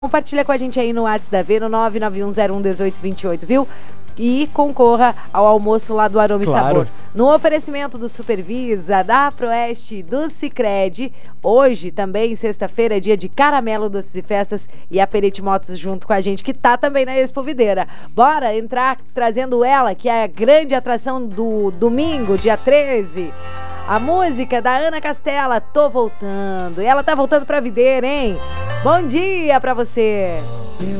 Compartilha com a gente aí no WhatsApp da V, no 991011828, viu? E concorra ao almoço lá do Aroma e Sabor. No oferecimento do Supervisa, da Proeste, do Sicredi. Hoje também, sexta-feira, é dia de caramelo, doces e festas e a Perete Motos junto com a gente, que tá também na Expo Videira. Bora entrar trazendo ela, que é a grande atração do domingo, dia 13. A música da Ana Castela, Tô Voltando. E ela tá voltando pra Videira, hein? Bom dia pra você!